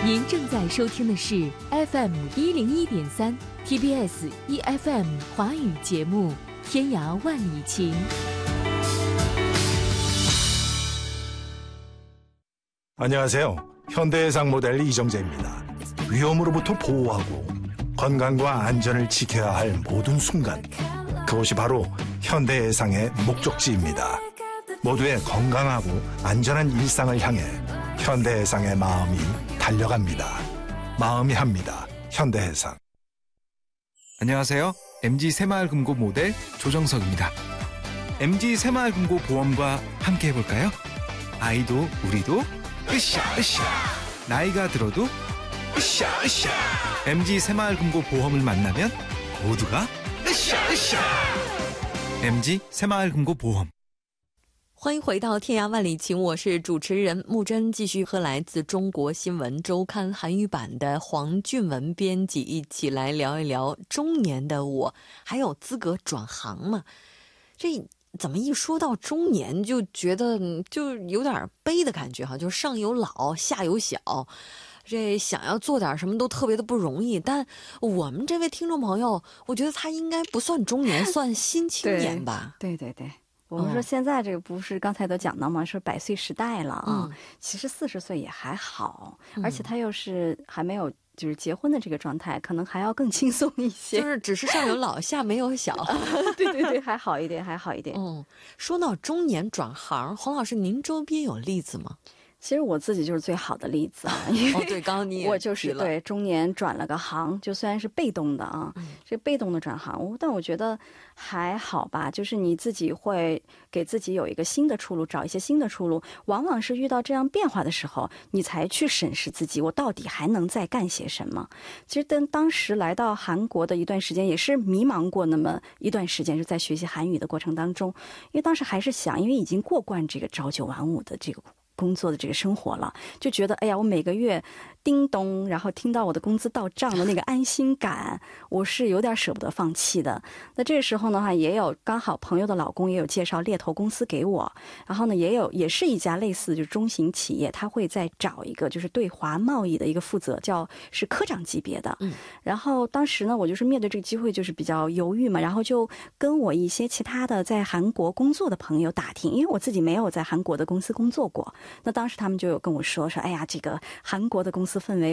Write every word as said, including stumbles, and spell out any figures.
您正在收听的是 F M 一零一点三 T B S E F M 华语节目《天涯万里情》。 안녕하세요. 현대해상 모델 이정재입니다. 위험으로부터 보호하고 건강과 안전을 지켜야 할 모든 순간, 그것이 바로 현대해상의 목적지입니다. 모두의 건강하고 안전한 일상을 향해 현대해상의 마음이 달려갑니다. 마음이 합니다. 현대해상. 안녕하세요. 엠지 새마을금고 모델 조정석입니다. 엠지 새마을금고 보험과 함께 해볼까요? 아이도 우리도 으쌰 으쌰, 나이가 들어도 으쌰 으쌰. 엠지 새마을금고 보험을 만나면 모두가 으쌰 으쌰. 엠지 새마을금고 보험。 欢迎回到天涯万里情，我是主持人木真，继续和来自中国新闻周刊韩语版的黄俊文编辑一起来聊一聊中年的我还有资格转行吗？这怎么一说到中年就觉得就有点悲的感觉哈，就上有老下有小，这想要做点什么都特别的不容易。但我们这位听众朋友，我觉得他应该不算中年，算新青年吧。 对对对对，我们说现在这个不是刚才都讲到吗？说百岁时代了啊，嗯、其实四十岁也还好，而且他又是还没有就是结婚的这个状态，可能还要更轻松一些， 就是只是上有老下没有小。 对对对，还好一点，还好一点。 嗯，说到中年转行，黄老师，您周边有例子吗？ 其实我自己就是最好的例子啊，因为哦，对，刚刚你也我就是对中年转了个行，就虽然是被动的啊，嗯、这被动的转行，但我觉得还好吧，就是你自己会给自己有一个新的出路，找一些新的出路。往往是遇到这样变化的时候，你才去审视自己，我到底还能再干些什么。其实当当时来到韩国的一段时间，也是迷茫过那么一段时间，是在学习韩语的过程当中，因为当时还是想，因为已经过惯这个朝九晚五的这个工作的这个生活了，就觉得哎呀，我每个月叮咚，然后听到我的工资到账的那个安心感，我是有点舍不得放弃的。那这个时候的话，也有刚好朋友的老公也有介绍猎头公司给我，然后呢，也有也是一家类似就是中型企业，他会再找一个就是对华贸易的一个负责，叫是科长级别的。嗯，然后当时呢，我就是面对这个机会就是比较犹豫嘛，然后就跟我一些其他的在韩国工作的朋友打听，因为我自己没有在韩国的公司工作过。那当时他们就有跟我说说，哎呀，这个韩国的公司氛围